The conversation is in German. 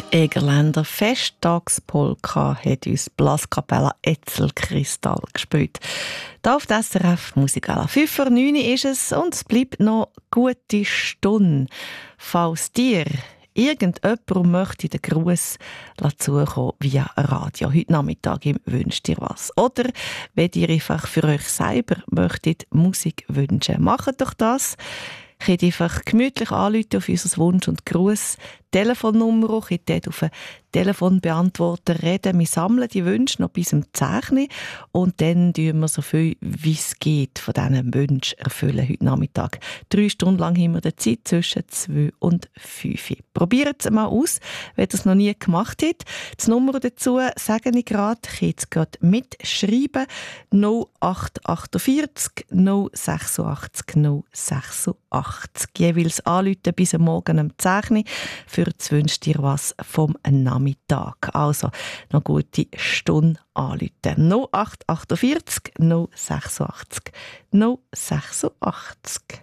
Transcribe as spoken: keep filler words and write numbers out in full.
Egerländer Festtagspolka hat uns Blaskapella Etzelkristall gespielt. Da auf der S R F Musikala. fünf Uhr neun ist es und es bleibt noch gute Stunde. Falls dir irgendjemand möchte den Gruß zukommen via Radio heute Nachmittag im «Wünscht dir was». Oder wenn ihr einfach für euch selber möchtet Musik wünschen, macht doch das. Könnt einfach gemütlich anrufen auf unser Wunsch- und Gruß-Telefonnummer. Könnt dort auf einen Telefonbeantworter reden. Wir sammeln die Wünsche noch bis zum zehn und dann tun wir so viel, wie es geht, von diesen Wünschen erfüllen heute Nachmittag. Drei Stunden lang haben wir die Zeit zwischen zwei und fünf. Probiert es mal aus, wenn ihr es noch nie gemacht habt. Die Nummer dazu sage ich gerade, ich kann jetzt gerade mitschreiben. null acht vier acht null sechs acht null sechs acht. Jeweils anrufen bis am Morgen um zehn für das «Wünsch dir was» vom Nachmittag. Also noch gute Stunde anrufen. null acht vier acht null sechs acht null sechs acht.